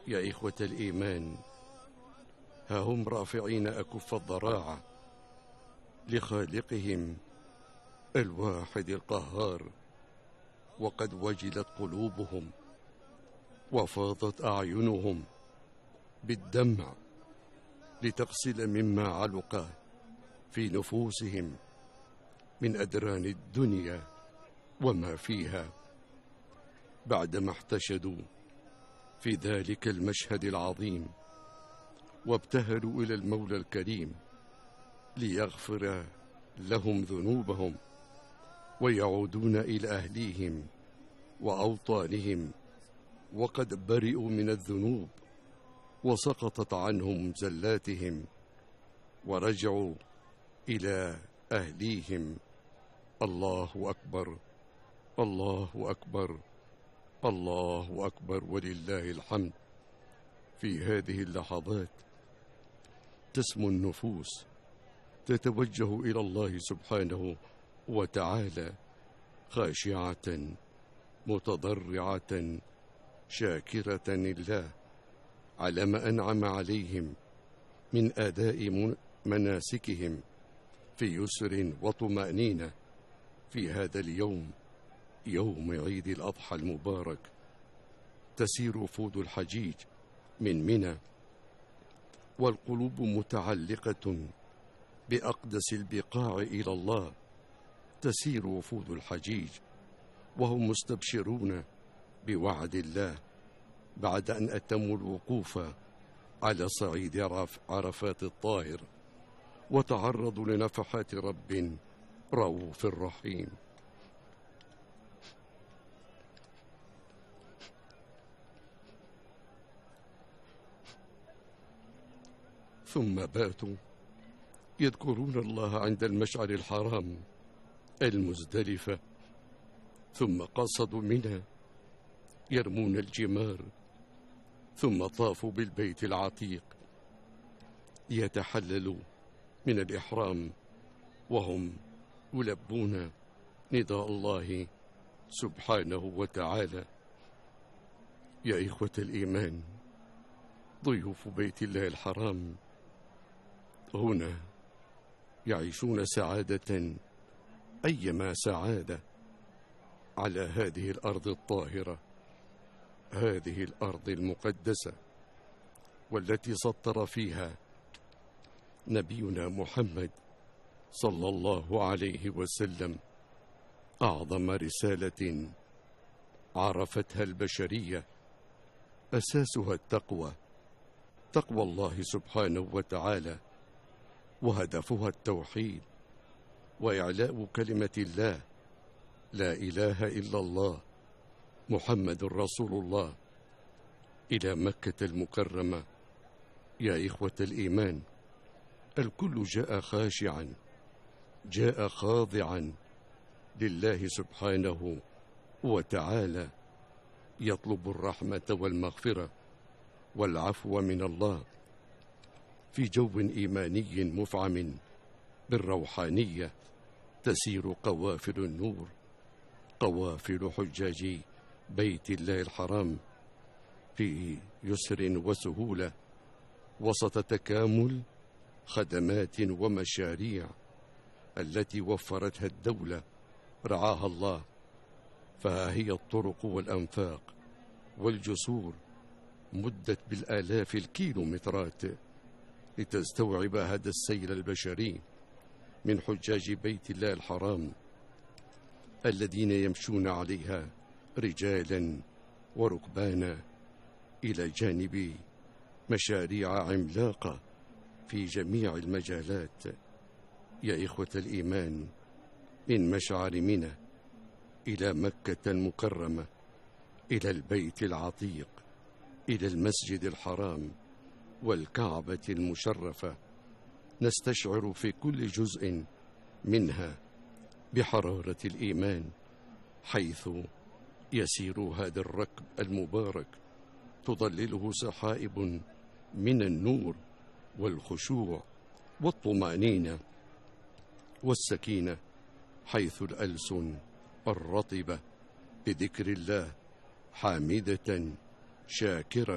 يا إخوة الإيمان، ها هم رافعين أكف الضراعة لخالقهم الواحد القهار، وقد وجلت قلوبهم وفاضت أعينهم بالدمع لتغسل مما علق في نفوسهم من أدران الدنيا وما فيها، بعدما احتشدوا في ذلك المشهد العظيم وابتهلوا إلى المولى الكريم ليغفر لهم ذنوبهم ويعودون إلى أهليهم وأوطانهم وقد برئوا من الذنوب وسقطت عنهم زلاتهم ورجعوا إلى أهليهم. الله أكبر، الله أكبر، الله أكبر ولله الحمد. في هذه اللحظات تسمو النفوس تتوجه إلى الله سبحانه وتعالى خاشعة متضرعة شاكرة لله على ما أنعم عليهم من أداء مناسكهم في يسر وطمأنينة في هذا اليوم، يوم عيد الأضحى المبارك. تسير وفود الحجيج من منى والقلوب متعلقة بأقدس البقاع إلى الله. تسير وفود الحجيج وهم مستبشرون بوعد الله بعد أن أتموا الوقوف على صعيد عرفات الطاهر وتعرضوا لنفحات رب رؤوف رحيم. ثم باتوا يذكرون الله عند المشعر الحرام المزدلفة، ثم قصدوا منى يرمون الجمار، ثم طافوا بالبيت العتيق ليتحللوا من الإحرام وهم يلبون نداء الله سبحانه وتعالى. يا إخوة الإيمان، ضيوف بيت الله الحرام هنا يعيشون سعادة أيما سعادة على هذه الأرض الطاهرة، هذه الأرض المقدسة، والتي سطر فيها نبينا محمد صلى الله عليه وسلم أعظم رسالة عرفتها البشرية، أساسها التقوى، تقوى الله سبحانه وتعالى، وهدفها التوحيد وإعلاء كلمة الله، لا إله إلا الله محمد رسول الله، إلى مكة المكرمة. يا إخوة الإيمان، الكل جاء خاشعا، جاء خاضعا لله سبحانه وتعالى، يطلب الرحمة والمغفرة والعفو من الله في جو إيماني مفعم بالروحانية. تسير قوافل النور، قوافل حجاج بيت الله الحرام في يسر وسهولة وسط تكامل خدمات ومشاريع التي وفرتها الدولة رعاها الله. فها هي الطرق والأنفاق والجسور مدت بالآلاف الكيلومترات لتستوعب هذا السيل البشري من حجاج بيت الله الحرام الذين يمشون عليها رجالا وركبانا إلى جانب مشاريع عملاقة في جميع المجالات. يا إخوة الإيمان، من مشعر منى إلى مكة المكرمة، إلى البيت العتيق، إلى المسجد الحرام والكعبة المشرفة، نستشعر في كل جزء منها بحرارة الإيمان، حيث يسير هذا الركب المبارك تظلله سحائب من النور والخشوع والطمأنينة والسكينة، حيث الألسن الرطبة بذكر الله حامدة شاكرة